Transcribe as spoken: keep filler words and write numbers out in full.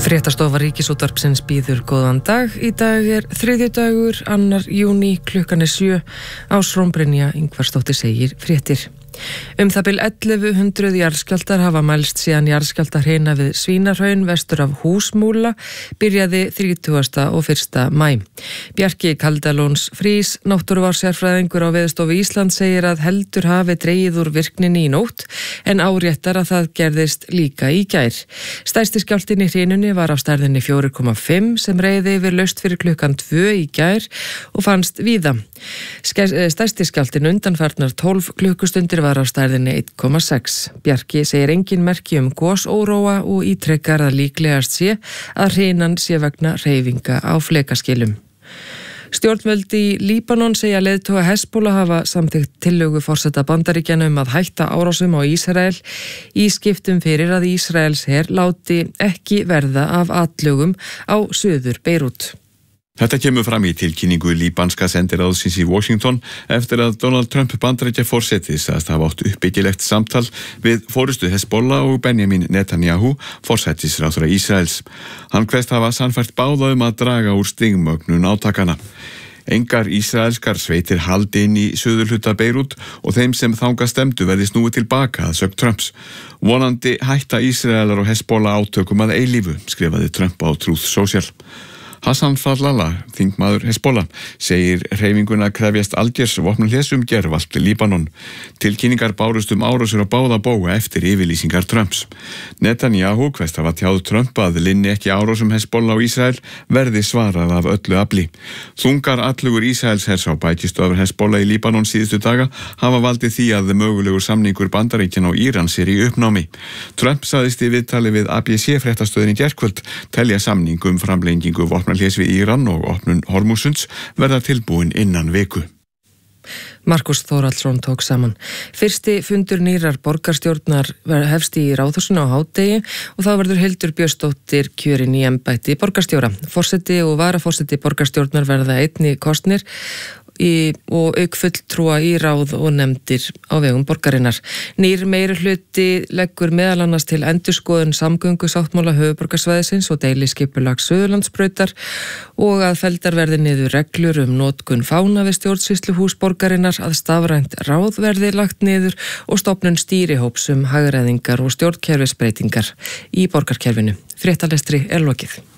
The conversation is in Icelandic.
Fréttastofa Ríkisútvarpsins býður góðan dag. Í dag er þriðjudagur, annar júní, klukkan er sjö. Ásrún Brynja Ingvarsdóttir segir fréttir. Um það bil ellefu hundruð jarðskjálftar hafa mælst síðan jarðskjálftahrina við Svínahraun vestur af Húsmúla byrjaði þrítugasta og fyrsta maí. Bjarki Kaldalóns Frís, náttúrufarsérfræðingur á Veðurstofu Íslands, segir að heldur hafi dregið úr virkninni í nótt en áréttar að það gerðist líka í gær. Stærsti skjálftinn í hrinunni var á stærðinni fjögur komma fimm sem reiði yfir laust fyrir klukkan tvö í gær og fannst víða. Stærsti skjálftinn undanfarnar tólf klukkustundir var á stærðinni eitt komma sex. Bjarki segir engin merki um gosóróa og ítrekkar að líklegast sé að hrinan sé vegna hreyfinga á flekaskilum. Stjórnvöld í Líbanon segja leiðtoga Hezbollah hafa samþykkt tillögu forseta Bandaríkjanna um að hætta árásum á Ísrael í skiptum fyrir að Ísraels her láti ekki verða af atlögum á suður Beirút. Þetta kemur fram í tilkynningu líbanska sendiráðsins í Washington eftir að Donald Trump Bandaríkjaforseti sagðist hafa átt uppbyggilegt samtal við forystu Hezbollah og Benjamin Netanyahu, forsætisráðherra Ísraels. Hann kveðst hafa sannfært báða um að draga úr stigmögnun átakana. Engar ísraelskar sveitir haldi inn í suðurhluta Beirút og þeim sem þangað stemdu verði snúið tilbaka að sögn Trumps. Vonandi hætta Ísraelar og Hezbollah átökum að eilífu, skrifaði Trump á Truth Social. Hassan Fadlallah, þingmaður Hezbollah, segir hreyfinguna krefjast algjörs vopnahlés um gervallt Líbanon. Tilkynningar bárust um árásir á báða bóga eftir yfirlýsingar Trumps. Netanyahu kveðst hafa tjáð Trump að linni ekki árásum Hezbollah og Ísrael verði svarað af öllu afli. Þungar atlugur Ísraels hers á bækistöðvar Hezbollah í Líbanon síðustu daga hafa valdið því að mögulegur samningur Bandaríkjanna og Írans er í uppnámi. Trump sagðist í viðtali við A B C fréttastöðin í gærkvöld telja samning um framlengingu vopna hlés við Íran og opnun Hormúsunds verða tilbúin innan viku. Markus Þórhallsson tók saman. Fyrsti fundur nýrar borgarstjórnar hefst í Ráðhúsinu á hádegi og þá verður Hildur Björnsdóttir kjörin í embætti borgarstjóra. Forseti og varaforseti borgarstjórnar verða einni kosnir Í, og auk fulltrúa í ráð og nefndir á vegum borgarinnar. Nýr meirihluti leggur meðal annars til endurskoðun samgöngusáttmála höfuðborgarsvæðisins og deiliskipulags Suðurlandsbrautar og að felldar verði niður reglur um notkun fána við stjórnsýsluhús borgarinnar, að stafrænt ráð verði lagt niður og stofnun stýrihóps um hagræðingar og stjórnkerfisbreytingar í borgarkerfinu. Fréttalestri er lokið.